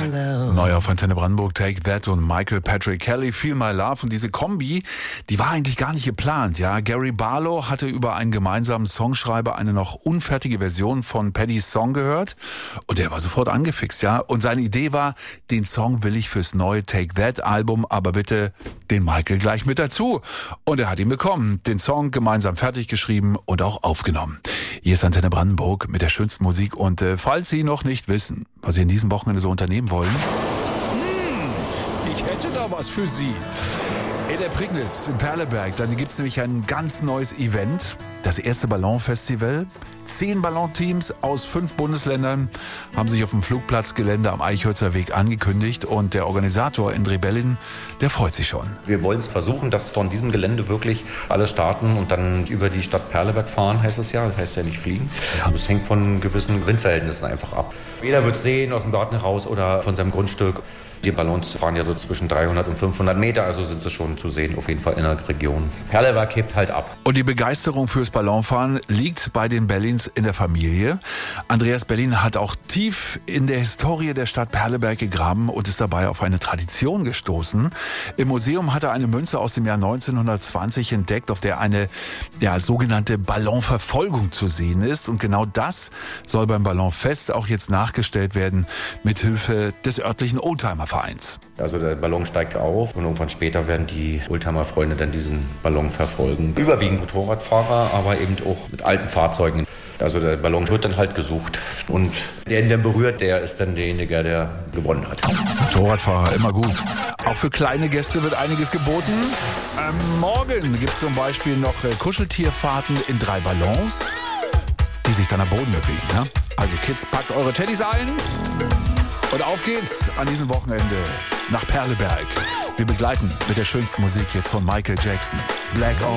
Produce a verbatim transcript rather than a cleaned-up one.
Neu auf Antenne Brandenburg, Take That und Michael Patrick Kelly, Feel My Love. Und diese Kombi, die war eigentlich gar nicht geplant. Ja, Gary Barlow hatte über einen gemeinsamen Songschreiber eine noch unfertige Version von Paddys Song gehört und der war sofort angefixt. Ja, und seine Idee war, den Song will ich fürs neue Take That Album, aber bitte den Michael gleich mit dazu. Und er hat ihn bekommen, den Song gemeinsam fertig geschrieben und auch aufgenommen. Hier ist Antenne Brandenburg mit der schönsten Musik und äh, falls Sie noch nicht wissen, was Sie in diesem Wochenende so unternehmen wollen, hm, ich hätte da was für Sie. In der Prignitz, in Perleberg, dann gibt es nämlich ein ganz neues Event, das erste Ballonfestival. Zehn Ballonteams aus fünf Bundesländern haben sich auf dem Flugplatzgelände am Eichhölzer Weg angekündigt und der Organisator Indre Bellin, der freut sich schon. Wir wollen es versuchen, dass von diesem Gelände wirklich alle starten und dann über die Stadt Perleberg fahren, heißt es ja. Das heißt ja nicht fliegen. Ja. Das hängt von gewissen Windverhältnissen einfach ab. Jeder wird es sehen, aus dem Garten heraus oder von seinem Grundstück. Die Ballons fahren ja so zwischen dreihundert und fünfhundert Meter, also sind sie schon zu sehen, auf jeden Fall in der Region. Perleberg hebt halt ab. Und die Begeisterung fürs Ballonfahren liegt bei den Bellins in der Familie. Andreas Bellin hat auch tief in der Historie der Stadt Perleberg gegraben und ist dabei auf eine Tradition gestoßen. Im Museum hat er eine Münze aus dem Jahr neunzehnhundertzwanzig entdeckt, auf der eine ja, sogenannte Ballonverfolgung zu sehen ist. Und genau das soll beim Ballonfest auch jetzt nachgestellt werden, mit Hilfe des örtlichen Oldtimer Vereins. Also der Ballon steigt auf und irgendwann später werden die Oldtimer-Freunde dann diesen Ballon verfolgen. Überwiegend Motorradfahrer, aber eben auch mit alten Fahrzeugen. Also der Ballon wird dann halt gesucht und der ihn dann berührt, der ist dann derjenige, der gewonnen hat. Motorradfahrer, immer gut. Auch für kleine Gäste wird einiges geboten. Ähm, morgen gibt es zum Beispiel noch äh, Kuscheltierfahrten in drei Ballons, die sich dann am Boden bewegen. Ne? Also Kids, packt eure Teddys ein. Und auf geht's an diesem Wochenende nach Perleberg. Wir begleiten mit der schönsten Musik jetzt von Michael Jackson. Black